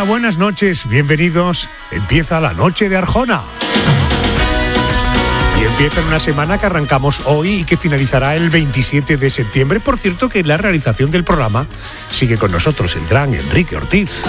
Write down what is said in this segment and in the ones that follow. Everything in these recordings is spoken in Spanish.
buenas noches, bienvenidos. Empieza la noche de Arjona. Y empieza en una semana que arrancamos hoy y que finalizará el 27 de septiembre. Por cierto, que en la realización del programa sigue con nosotros el gran Enrique Ortiz.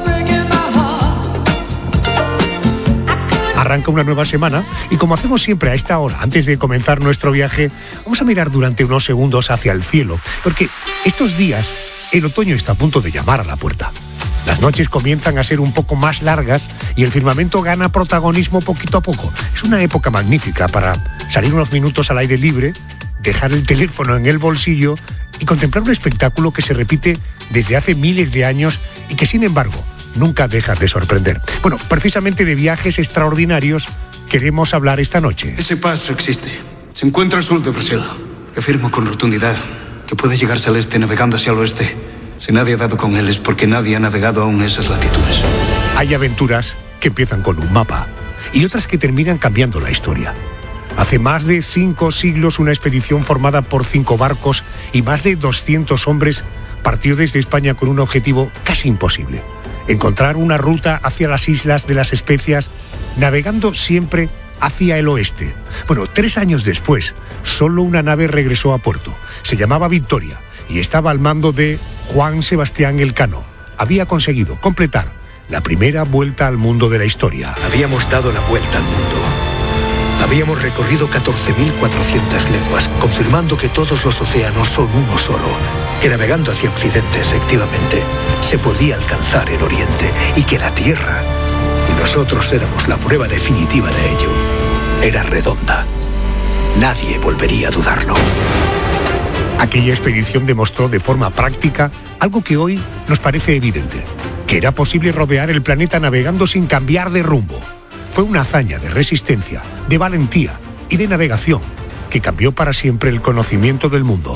Arranca una nueva semana y, como hacemos siempre a esta hora, antes de comenzar nuestro viaje, vamos a mirar durante unos segundos hacia el cielo, porque estos días el otoño está a punto de llamar a la puerta. Las noches comienzan a ser un poco más largas y el firmamento gana protagonismo poquito a poco. Es una época magnífica para salir unos minutos al aire libre, dejar el teléfono en el bolsillo y contemplar un espectáculo que se repite desde hace miles de años y que, sin embargo, nunca deja de sorprender. Bueno, precisamente de viajes extraordinarios queremos hablar esta noche. Ese paso existe. Se encuentra al sur de Brasil. Afirmo con rotundidad que puede llegarse al este navegando hacia el oeste. Si nadie ha dado con él es porque nadie ha navegado aún esas latitudes. Hay aventuras que empiezan con un mapa y otras que terminan cambiando la historia. Hace más de 5 siglos una expedición formada por 5 barcos y más de 200 hombres partió desde España con un objetivo casi imposible: encontrar una ruta hacia las Islas de las Especias, navegando siempre hacia el oeste. Bueno, 3 años después, solo una nave regresó a puerto. Se llamaba Victoria y estaba al mando de Juan Sebastián Elcano. Había conseguido completar la primera vuelta al mundo de la historia. Habíamos dado la vuelta al mundo. Habíamos recorrido 14.400 leguas, confirmando que todos los océanos son uno solo, que navegando hacia Occidente, efectivamente, se podía alcanzar el Oriente, y que la Tierra, y nosotros éramos la prueba definitiva de ello, era redonda. Nadie volvería a dudarlo. Aquella expedición demostró de forma práctica algo que hoy nos parece evidente: que era posible rodear el planeta navegando sin cambiar de rumbo. Fue una hazaña de resistencia, de valentía y de navegación que cambió para siempre el conocimiento del mundo.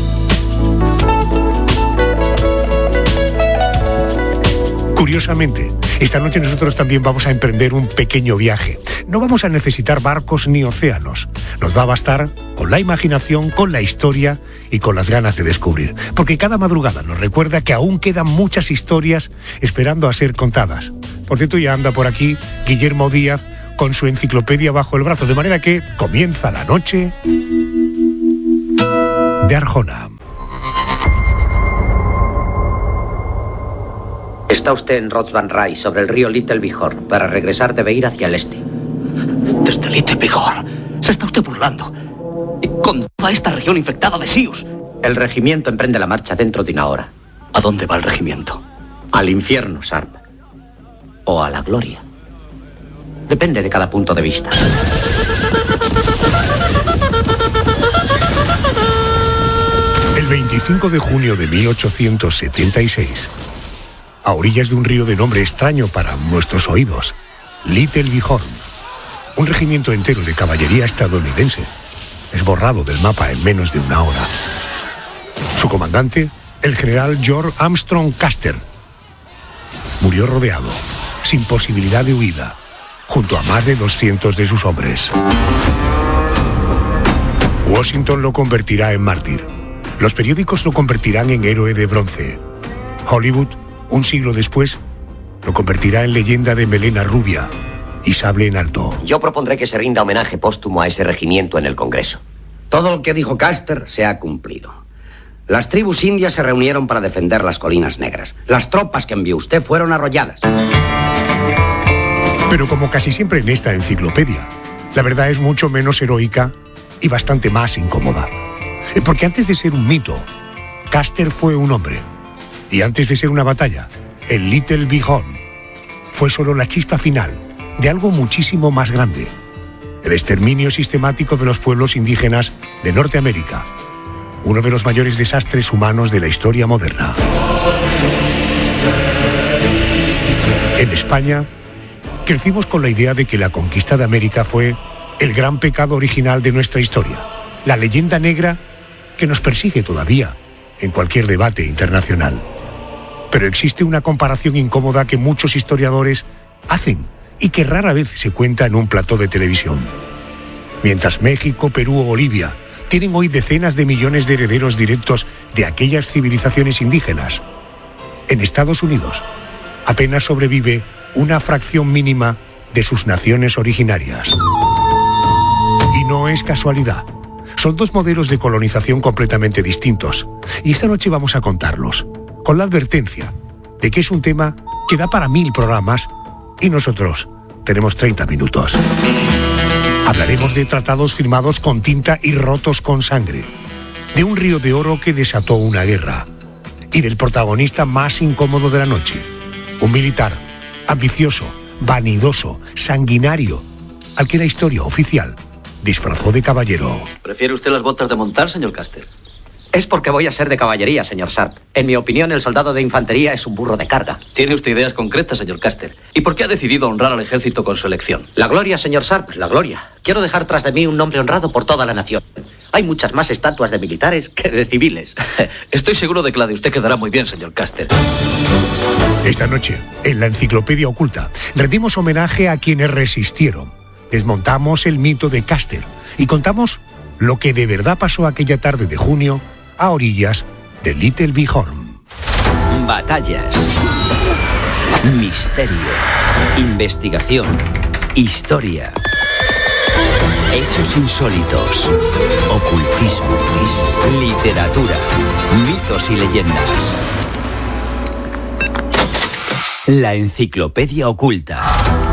Curiosamente, esta noche nosotros también vamos a emprender un pequeño viaje. No vamos a necesitar barcos ni océanos. Nos va a bastar con la imaginación, con la historia y con las ganas de descubrir. Porque cada madrugada nos recuerda que aún quedan muchas historias esperando a ser contadas. Por cierto, ya anda por aquí Guillermo Díaz con su enciclopedia bajo el brazo. De manera que comienza la noche de Arjona. Está usted en Rotsvan-Ray, sobre el río Little Bighorn. Para regresar debe ir hacia el este. ¿Desde Little Bighorn? Se está usted burlando. Y con toda esta región infectada de Sius. El regimiento emprende la marcha dentro de una hora. ¿A dónde va el regimiento? Al infierno, Sharp. O a la gloria. Depende de cada punto de vista. El 25 de junio de 1876... a orillas de un río de nombre extraño para nuestros oídos, Little Bighorn, un regimiento entero de caballería estadounidense es borrado del mapa en menos de una hora. Su comandante, el general George Armstrong Custer, murió rodeado, sin posibilidad de huida, junto a más de 200 de sus hombres. Washington lo convertirá en mártir. Los periódicos lo convertirán en héroe de bronce. Hollywood, un siglo después, lo convertirá en leyenda de melena rubia y sable en alto. Yo propondré que se rinda homenaje póstumo a ese regimiento en el Congreso. Todo lo que dijo Custer se ha cumplido. Las tribus indias se reunieron para defender las colinas negras. Las tropas que envió usted fueron arrolladas. Pero como casi siempre en esta enciclopedia, la verdad es mucho menos heroica y bastante más incómoda. Porque antes de ser un mito, Custer fue un hombre. Y antes de ser una batalla, el Little Bighorn fue solo la chispa final de algo muchísimo más grande: el exterminio sistemático de los pueblos indígenas de Norteamérica, uno de los mayores desastres humanos de la historia moderna. En España, crecimos con la idea de que la conquista de América fue el gran pecado original de nuestra historia, la leyenda negra que nos persigue todavía en cualquier debate internacional. Pero existe una comparación incómoda que muchos historiadores hacen y que rara vez se cuenta en un plató de televisión. Mientras México, Perú o Bolivia tienen hoy decenas de millones de herederos directos de aquellas civilizaciones indígenas, en Estados Unidos apenas sobrevive una fracción mínima de sus naciones originarias. Y no es casualidad. Son dos modelos de colonización completamente distintos. Y esta noche vamos a contarlos, con la advertencia de que es un tema que da para 1000 programas y nosotros tenemos 30 minutos. Hablaremos de tratados firmados con tinta y rotos con sangre, de un río de oro que desató una guerra y del protagonista más incómodo de la noche, un militar ambicioso, vanidoso, sanguinario, al que la historia oficial disfrazó de caballero. ¿Prefiere usted las botas de montar, señor Caster? Es porque voy a ser de caballería, señor Sharp. En mi opinión, el soldado de infantería es un burro de carga. Tiene usted ideas concretas, señor Caster. ¿Y por qué ha decidido honrar al ejército con su elección? La gloria, señor Sharp, la gloria. Quiero dejar tras de mí un nombre honrado por toda la nación. Hay muchas más estatuas de militares que de civiles. Estoy seguro de que la de usted quedará muy bien, señor Caster. Esta noche, en la Enciclopedia Oculta, rendimos homenaje a quienes resistieron. Desmontamos el mito de Caster y contamos lo que de verdad pasó aquella tarde de junio a orillas de Little Bighorn. Batallas, misterio, investigación, historia, hechos insólitos, ocultismo, literatura, mitos y leyendas. La Enciclopedia Oculta.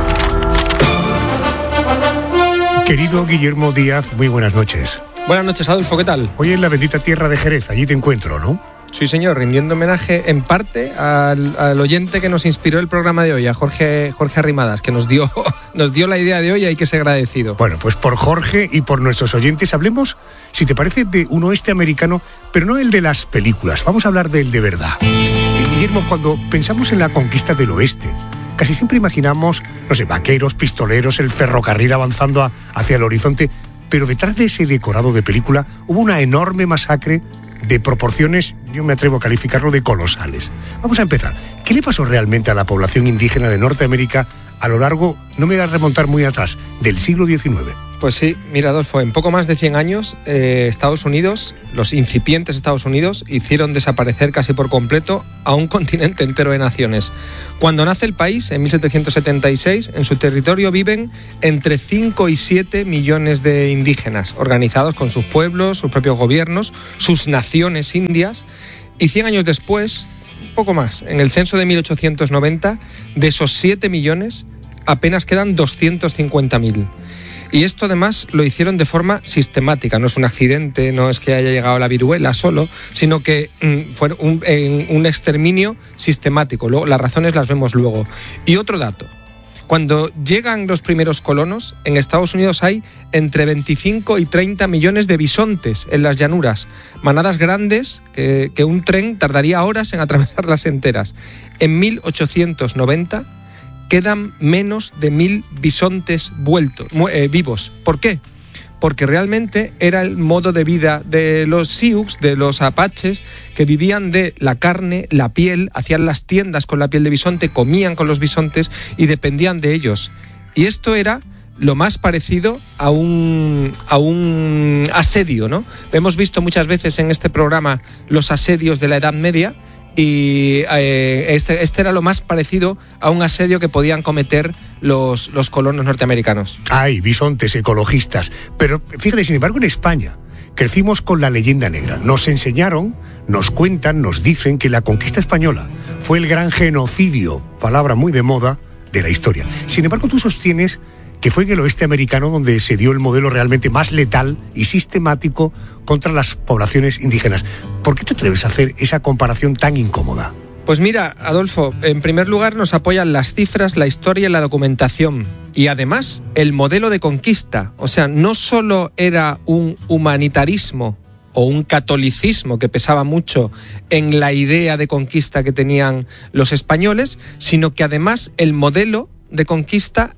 Querido Guillermo Díaz, muy buenas noches. Buenas noches, Adolfo, ¿qué tal? Hoy en la bendita tierra de Jerez, allí te encuentro, ¿no? Sí, señor, rindiendo homenaje en parte al oyente que nos inspiró el programa de hoy, a Jorge Arrimadas, que nos dio la idea de hoy y hay que ser agradecido. Bueno, pues por Jorge y por nuestros oyentes hablemos, si te parece, de un oeste americano, pero no el de las películas, vamos a hablar del de verdad. Guillermo, cuando pensamos en la conquista del oeste, casi siempre imaginamos, no sé, vaqueros, pistoleros, el ferrocarril avanzando hacia el horizonte, pero detrás de ese decorado de película hubo una enorme masacre de proporciones, yo me atrevo a calificarlo de colosales. Vamos a empezar. ¿Qué le pasó realmente a la población indígena de Norteamérica a lo largo, no me voy a remontar muy atrás, del siglo XIX? Pues sí, mira, Adolfo, en poco más de 100 años, Estados Unidos, los incipientes Estados Unidos, hicieron desaparecer casi por completo a un continente entero de naciones. Cuando nace el país, en 1776, en su territorio viven entre 5 y 7 millones de indígenas, organizados con sus pueblos, sus propios gobiernos, sus naciones indias, y 100 años después, un poco más, en el censo de 1890, de esos 7 millones, apenas quedan 250.000. Y esto además lo hicieron de forma sistemática, no es un accidente, no es que haya llegado la viruela solo, sino que fue un exterminio sistemático. Las razones las vemos luego. Y otro dato, cuando llegan los primeros colonos, en Estados Unidos hay entre 25 y 30 millones de bisontes en las llanuras, manadas grandes que un tren tardaría horas en atravesarlas enteras. En 1890... quedan menos de 1000 bisontes vivos. ¿Por qué? Porque realmente era el modo de vida de los Sioux, de los apaches, que vivían de la carne, la piel, hacían las tiendas con la piel de bisonte, comían con los bisontes y dependían de ellos. Y esto era lo más parecido a un asedio, ¿no? Hemos visto muchas veces en este programa los asedios de la Edad Media, y este era lo más parecido a un asedio que podían cometer los colonos norteamericanos. Hay bisontes ecologistas, pero fíjate, sin embargo, en España crecimos con la leyenda negra. Nos enseñaron, nos cuentan, nos dicen que la conquista española fue el gran genocidio, palabra muy de moda, de la historia. Sin embargo, tú sostienes que fue en el oeste americano donde se dio el modelo realmente más letal y sistemático contra las poblaciones indígenas. ¿Por qué te atreves a hacer esa comparación tan incómoda? Pues mira, Adolfo, en primer lugar nos apoyan las cifras, la historia y la documentación. Y además, el modelo de conquista. O sea, no solo era un humanitarismo o un catolicismo que pesaba mucho en la idea de conquista que tenían los españoles, sino que además el modelo de conquista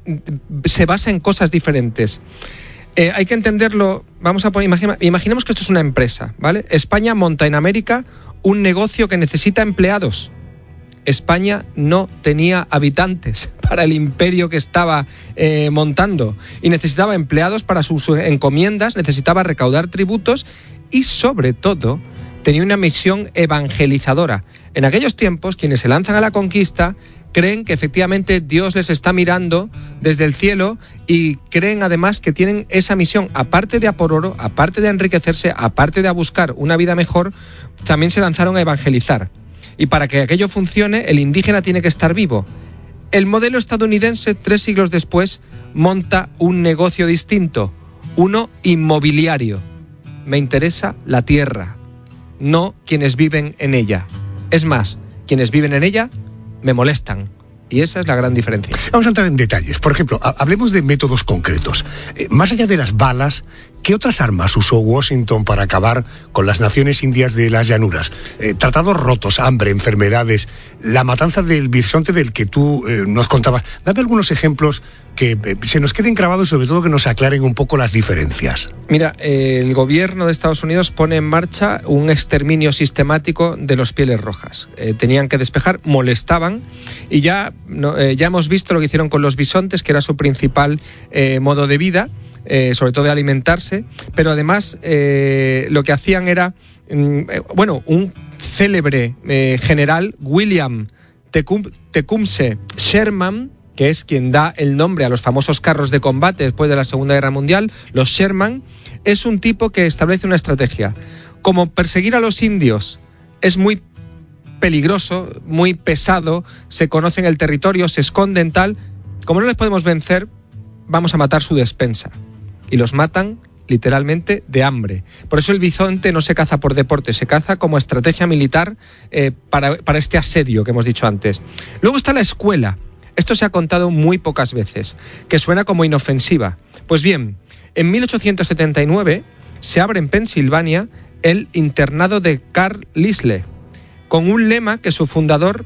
se basa en cosas diferentes. Hay que entenderlo, imaginemos que esto es una empresa, ¿vale? España monta en América un negocio que necesita empleados. España no tenía habitantes para el imperio que estaba montando y necesitaba empleados para sus encomiendas, necesitaba recaudar tributos y sobre todo tenía una misión evangelizadora. En aquellos tiempos, quienes se lanzan a la conquista creen que efectivamente Dios les está mirando desde el cielo y creen además que tienen esa misión, aparte de a por oro, aparte de enriquecerse, aparte de a buscar una vida mejor, también se lanzaron a evangelizar. Y para que aquello funcione, el indígena tiene que estar vivo. El modelo estadounidense, 3 siglos después, monta un negocio distinto, uno inmobiliario. Me interesa la tierra, no quienes viven en ella. Es más, quienes viven en ella me molestan. Y esa es la gran diferencia. Vamos a entrar en detalles. Por ejemplo, hablemos de métodos concretos. Más allá de las balas, ¿qué otras armas usó Washington para acabar con las naciones indias de las llanuras? Tratados rotos, hambre, enfermedades, la matanza del bisonte del que tú nos contabas. Dame algunos ejemplos que se nos queden grabados y sobre todo que nos aclaren un poco las diferencias. Mira, el gobierno de Estados Unidos pone en marcha un exterminio sistemático de los pieles rojas. Tenían que despejar, molestaban y ya hemos visto lo que hicieron con los bisontes, que era su principal modo de vida, sobre todo de alimentarse, pero además lo que hacían era, un célebre general, William Tecumseh Sherman, que es quien da el nombre a los famosos carros de combate después de la Segunda Guerra Mundial, los Sherman, es un tipo que establece una estrategia. Como perseguir a los indios es muy peligroso, muy pesado, se conocen el territorio, se esconden tal, como no les podemos vencer, vamos a matar su despensa. Y los matan literalmente de hambre. Por eso el bisonte no se caza por deporte, se caza como estrategia militar para este asedio que hemos dicho antes. Luego está la escuela. Esto se ha contado muy pocas veces, que suena como inofensiva. Pues bien, en 1879 se abre en Pensilvania el internado de Carl Lisle, con un lema que su fundador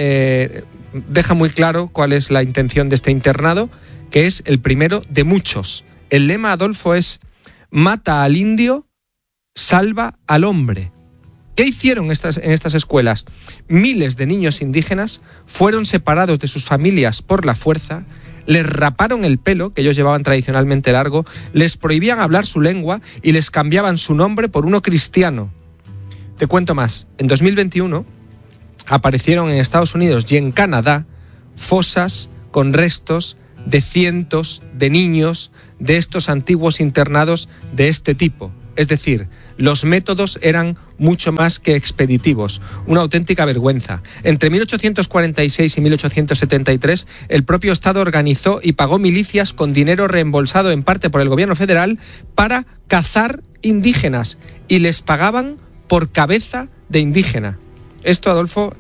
deja muy claro cuál es la intención de este internado, que es el primero de muchos. El lema, Adolfo, es: mata al indio, salva al hombre. ¿Qué hicieron en estas escuelas? Miles de niños indígenas fueron separados de sus familias por la fuerza, les raparon el pelo, que ellos llevaban tradicionalmente largo, les prohibían hablar su lengua y les cambiaban su nombre por uno cristiano. Te cuento más. En 2021 aparecieron en Estados Unidos y en Canadá fosas con restos de cientos de niños de estos antiguos internados de este tipo. Es decir, los métodos eran mucho más que expeditivos, una auténtica vergüenza. Entre 1846 y 1873, el propio Estado organizó y pagó milicias con dinero reembolsado en parte por el gobierno federal para cazar indígenas y les pagaban por cabeza de indígena. Esto, Adolfo,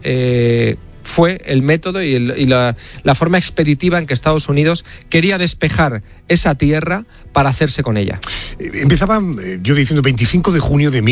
fue el método y la forma expeditiva en que Estados Unidos quería despejar esa tierra para hacerse con ella. Empezaba yo diciendo 25 de junio de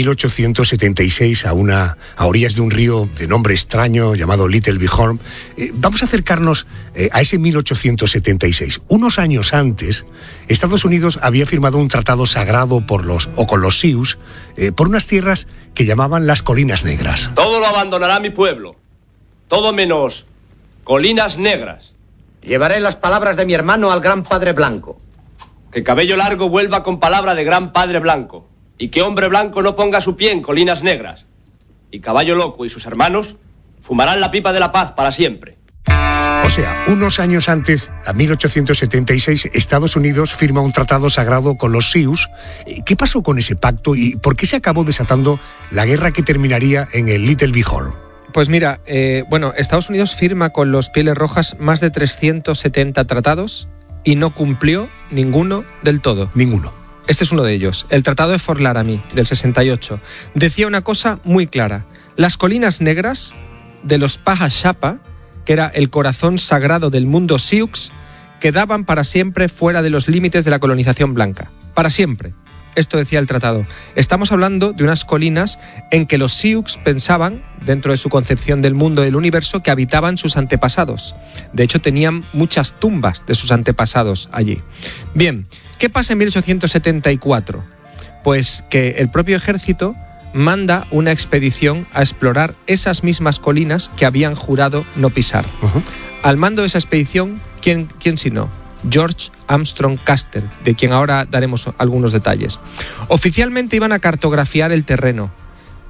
1876 a orillas de un río de nombre extraño llamado Little Bighorn. Vamos a acercarnos a ese 1876. Unos años antes, Estados Unidos había firmado un tratado sagrado con los Sioux por unas tierras que llamaban las Colinas Negras. Todo lo abandonará mi pueblo. Todo menos Colinas Negras. Llevaré las palabras de mi hermano al Gran Padre Blanco. Que Cabello Largo vuelva con palabra de Gran Padre Blanco. Y que Hombre Blanco no ponga su pie en Colinas Negras. Y Caballo Loco y sus hermanos fumarán la pipa de la paz para siempre. O sea, unos años antes, a 1876, Estados Unidos firma un tratado sagrado con los Sioux. ¿Qué pasó con ese pacto y por qué se acabó desatando la guerra que terminaría en el Little Bighorn? Pues mira, Estados Unidos firma con los Pieles Rojas más de 370 tratados y no cumplió ninguno del todo. Ninguno. Este es uno de ellos. El Tratado de Fort Laramie, del 68, decía una cosa muy clara. Las Colinas Negras de los Pahashapa, que era el corazón sagrado del mundo Sioux, quedaban para siempre fuera de los límites de la colonización blanca. Para siempre. Esto decía el tratado. Estamos hablando de unas colinas en que los Sioux pensaban, dentro de su concepción del mundo y del universo, que habitaban sus antepasados. De hecho, tenían muchas tumbas de sus antepasados allí. Bien, ¿qué pasa en 1874? Pues que el propio ejército manda una expedición a explorar esas mismas colinas que habían jurado no pisar. Uh-huh. Al mando de esa expedición, ¿quién si no? George Armstrong Custer, de quien ahora daremos algunos detalles. Oficialmente iban a cartografiar el terreno,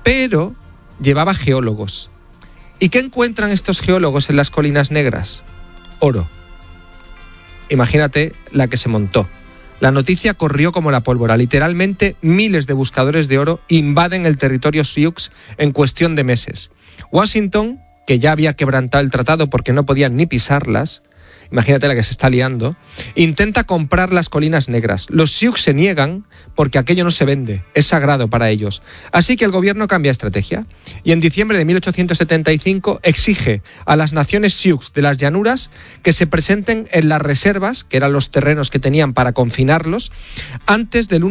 pero llevaba geólogos. ¿Y qué encuentran estos geólogos en las Colinas Negras? Oro. Imagínate la que se montó. La noticia corrió como la pólvora. Literalmente miles de buscadores de oro invaden el territorio Sioux en cuestión de meses. Washington, que ya había quebrantado el tratado porque no podían ni pisarlas, imagínate la que se está liando, intenta comprar las Colinas Negras. Los Sioux se niegan porque aquello no se vende, es sagrado para ellos. Así que el gobierno cambia estrategia y en diciembre de 1875 exige a las naciones Sioux de las llanuras que se presenten en las reservas, que eran los terrenos que tenían para confinarlos, antes del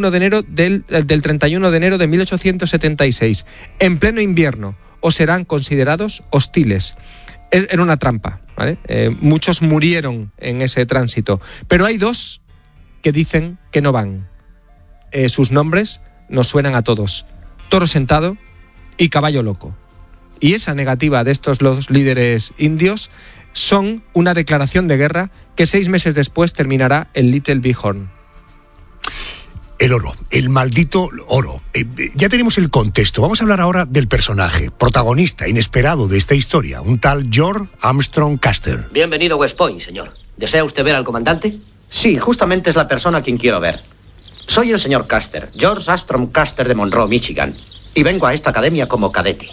31 de enero de 1876, en pleno invierno, o serán considerados hostiles. Era una trampa, ¿vale? Muchos murieron en ese tránsito, pero hay dos que dicen que no van. Sus nombres nos suenan a todos: Toro Sentado y Caballo Loco. Y esa negativa de estos los líderes indios son una declaración de guerra que 6 meses después terminará en Little Bighorn. El oro, el maldito oro. Ya tenemos el contexto. Vamos a hablar ahora del personaje, protagonista inesperado de esta historia, un tal George Armstrong Custer. Bienvenido a West Point, señor. ¿Desea usted ver al comandante? Sí, justamente es la persona a quien quiero ver. Soy el señor Custer, George Armstrong Custer de Monroe, Michigan, y vengo a esta academia como cadete.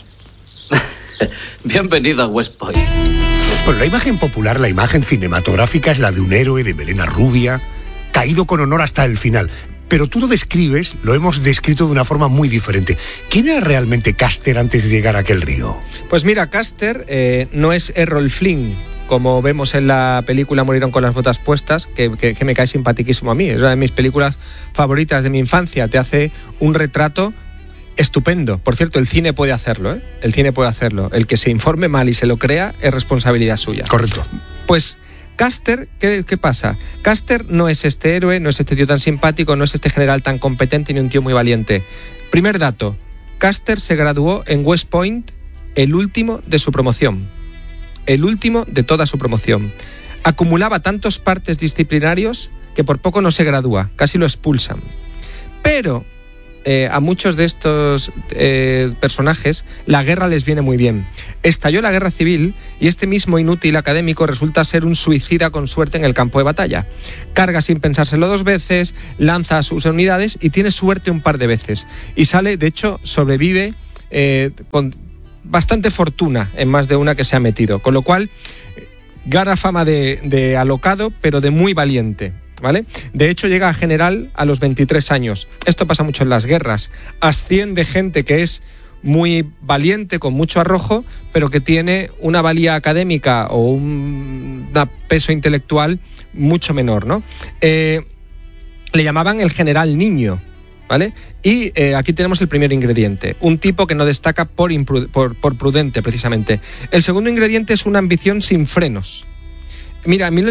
Bienvenido a West Point. Bueno, la imagen popular, la imagen cinematográfica es la de un héroe de melena rubia, caído con honor hasta el final. Pero tú lo describes, lo hemos descrito de una forma muy diferente. ¿Quién era realmente Custer antes de llegar a aquel río? Pues mira, Custer no es Errol Flynn, como vemos en la película Murieron con las botas puestas, que me cae simpaticísimo a mí. Es una de mis películas favoritas de mi infancia. Te hace un retrato estupendo. Por cierto, el cine puede hacerlo, ¿eh? El cine puede hacerlo. El que se informe mal y se lo crea es responsabilidad suya. Correcto. Pues Custer, ¿qué pasa? Custer no es este héroe, no es este tío tan simpático, no es este general tan competente ni un tío muy valiente. Primer dato, Custer se graduó en West Point, el último de su promoción. El último de toda su promoción. Acumulaba tantos partes disciplinarios que por poco no se gradúa, casi lo expulsan. Pero a muchos de estos personajes la guerra les viene muy bien. Estalló la guerra civil y este mismo inútil académico resulta ser un suicida con suerte en el campo de batalla. Carga sin pensárselo 2 veces, lanza a sus unidades y tiene suerte un par de veces. Y sale, de hecho, sobrevive con bastante fortuna en más de una que se ha metido. Con lo cual, gana fama de alocado, pero de muy valiente, ¿vale? De hecho, llega a general a los 23 años. Esto pasa mucho en las guerras. Asciende gente que es muy valiente, con mucho arrojo, pero que tiene una valía académica o un peso intelectual mucho menor, ¿no? Le llamaban el general niño, ¿vale? Y aquí tenemos el primer ingrediente, un tipo que no destaca por prudente, precisamente. El segundo ingrediente es una ambición sin frenos. Mira, en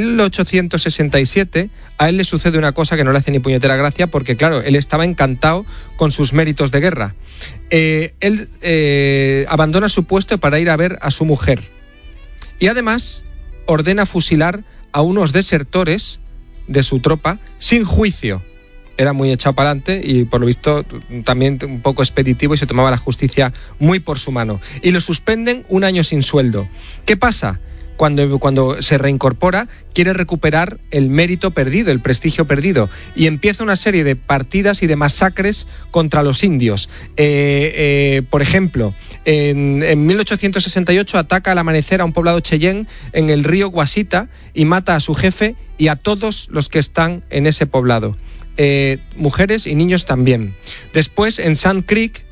1867 a él le sucede una cosa que no le hace ni puñetera gracia porque, claro, él estaba encantado con sus méritos de guerra. Él abandona su puesto para ir a ver a su mujer. Y además ordena fusilar a unos desertores de su tropa sin juicio. Era muy echado para adelante y, por lo visto, también un poco expeditivo y se tomaba la justicia muy por su mano. Y lo suspenden 1 año sin sueldo. ¿Qué pasa? Cuando se reincorpora, quiere recuperar el mérito perdido, el prestigio perdido, y empieza una serie de partidas y de masacres contra los indios. Por ejemplo, en 1868 ataca al amanecer a un poblado Cheyenne en el río Guasita y mata a su jefe y a todos los que están en ese poblado. Mujeres y niños también. Después, en Sand Creek,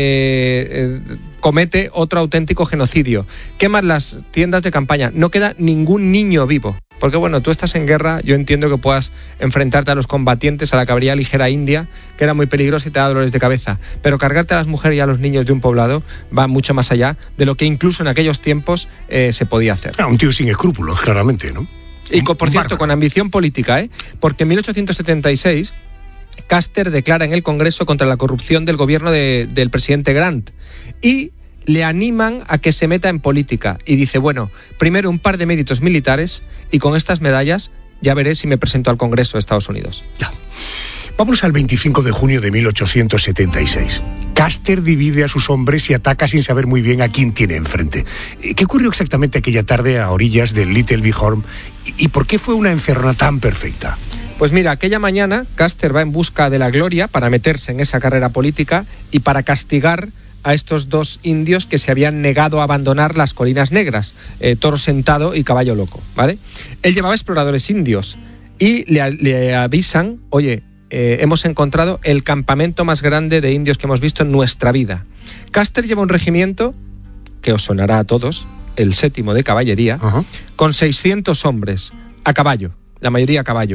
comete otro auténtico genocidio. Queman las tiendas de campaña. No queda ningún niño vivo. Porque bueno, tú estás en guerra, yo entiendo que puedas enfrentarte a los combatientes, a la caballería ligera india, que era muy peligrosa y te da dolores de cabeza. Pero cargarte a las mujeres y a los niños de un poblado va mucho más allá de lo que incluso en aquellos tiempos se podía hacer. Un tío sin escrúpulos, claramente, ¿no? Y por cierto, con ambición política, porque en 1876... Custer declara en el Congreso contra la corrupción del gobierno del presidente Grant y le animan a que se meta en política y dice, bueno, primero un par de méritos militares y con estas medallas ya veré si me presento al Congreso de Estados Unidos. Ya. Vamos al 25 de junio de 1876. Custer divide a sus hombres y ataca sin saber muy bien a quién tiene enfrente. ¿Qué ocurrió exactamente aquella tarde a orillas del Little Bighorn? ¿Y por qué fue una encerrona tan perfecta? Pues mira, aquella mañana Custer va en busca de la gloria para meterse en esa carrera política y para castigar a estos dos indios que se habían negado a abandonar las Colinas Negras, Toro Sentado y Caballo Loco, ¿vale? Él llevaba exploradores indios y le avisan, oye, hemos encontrado el campamento más grande de indios que hemos visto en nuestra vida. Custer lleva un regimiento, que os sonará a todos, el 7º de caballería, con 600 hombres, a caballo, la mayoría a caballo.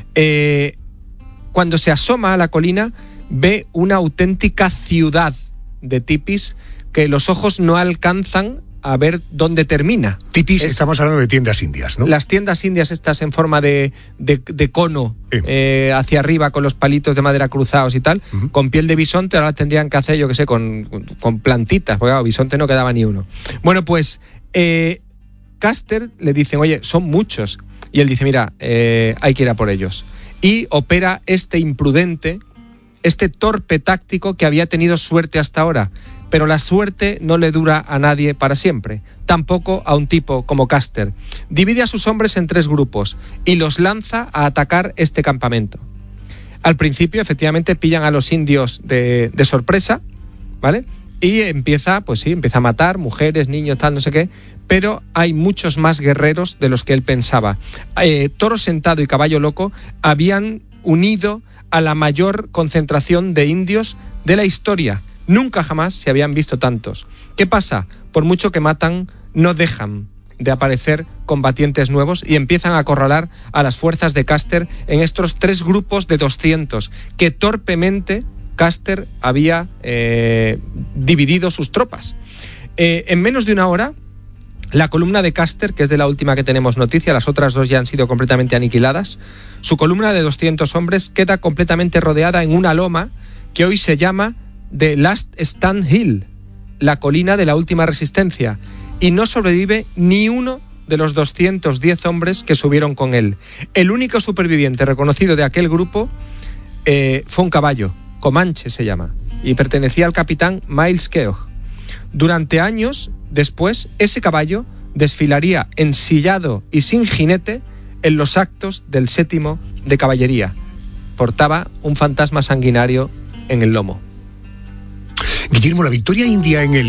Cuando se asoma a la colina, ve una auténtica ciudad de tipis que los ojos no alcanzan a ver dónde termina. Tipis, estamos hablando de tiendas indias, ¿no? Las tiendas indias estas en forma de cono, hacia arriba, con los palitos de madera cruzados y tal, con piel de bisonte. Ahora tendrían que hacer, yo qué sé, con plantitas, porque claro, bisonte no quedaba ni uno. Bueno, pues Custer le dicen, oye, son muchos. Y él dice, mira, hay que ir a por ellos. Y opera este imprudente, este torpe táctico que había tenido suerte hasta ahora. Pero la suerte no le dura a nadie para siempre, tampoco a un tipo como Custer. Divide a sus hombres en 3 grupos y los lanza a atacar este campamento. Al principio, efectivamente, pillan a los indios de sorpresa, ¿vale? Y empieza a matar mujeres, niños, tal, no sé qué, pero hay muchos más guerreros de los que él pensaba. Toro Sentado y Caballo Loco habían unido a la mayor concentración de indios de la historia. Nunca jamás se habían visto tantos. ¿Qué pasa? Por mucho que matan, no dejan de aparecer combatientes nuevos y empiezan a acorralar a las fuerzas de Custer en estos 3 grupos de 200 que torpemente Custer había dividido sus tropas. En menos de una hora, la columna de Custer, que es de la última que tenemos noticia, las otras 2 ya han sido completamente aniquiladas, su columna de 200 hombres queda completamente rodeada en una loma que hoy se llama The Last Stand Hill, la colina de la última resistencia, y no sobrevive ni uno de los 210 hombres que subieron con él. El único superviviente reconocido de aquel grupo fue un caballo, Comanche se llama, y pertenecía al capitán Miles Keogh. Durante años después, ese caballo desfilaría ensillado y sin jinete en los actos del 7º de caballería. Portaba un fantasma sanguinario en el lomo. Guillermo, la victoria india en el